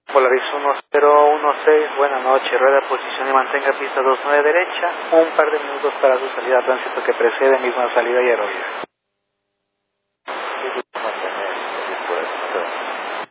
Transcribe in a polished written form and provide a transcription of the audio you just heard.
Polaris 1016, buena noche, rueda posición y mantenga pista 29 derecha, un par de minutos para su salida a tránsito que precede, misma salida y aerolínea.